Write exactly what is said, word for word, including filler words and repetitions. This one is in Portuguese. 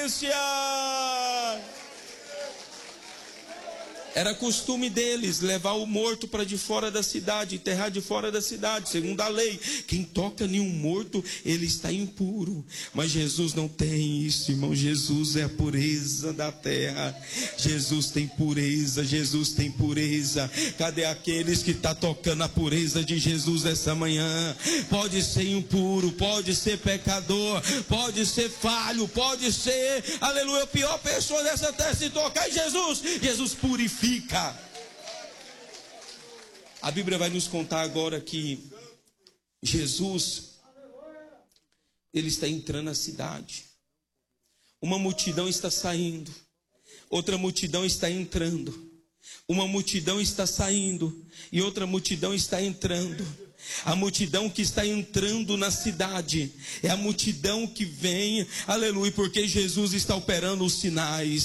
violência. Era costume deles levar o morto para de fora da cidade, enterrar de fora da cidade, segundo a lei. Quem toca em um morto, ele está impuro. Mas Jesus não tem isso, irmão. Jesus é a pureza da terra. Jesus tem pureza, Jesus tem pureza. Cadê aqueles que estão tocando a pureza de Jesus essa manhã? Pode ser impuro, pode ser pecador, pode ser falho, pode ser, aleluia, a pior pessoa dessa terra. Se tocar em Jesus, Jesus purifica. A Bíblia vai nos contar agora que Jesus, ele está entrando na cidade. Uma multidão está saindo, outra multidão está entrando. Uma multidão está saindo e outra multidão está entrando. A multidão que está entrando na cidade é a multidão que vem, aleluia, porque Jesus está operando os sinais.